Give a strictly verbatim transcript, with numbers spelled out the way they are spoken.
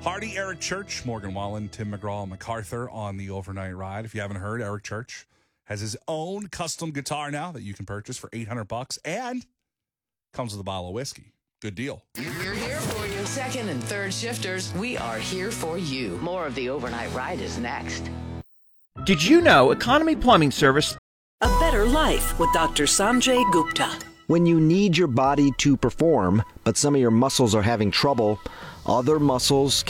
Hardy, Eric Church, Morgan Wallen, Tim McGraw, MacArthur on the overnight ride. If you haven't heard, Eric Church has his own custom guitar now that you can purchase for eight hundred bucks and comes with a bottle of whiskey. Good deal. We're here for you. Second and third shifters, we are here for you. More of the overnight ride is next. Did you know Economy Plumbing Service? A better life with Doctor Sanjay Gupta. When you need your body to perform, but some of your muscles are having trouble, other muscles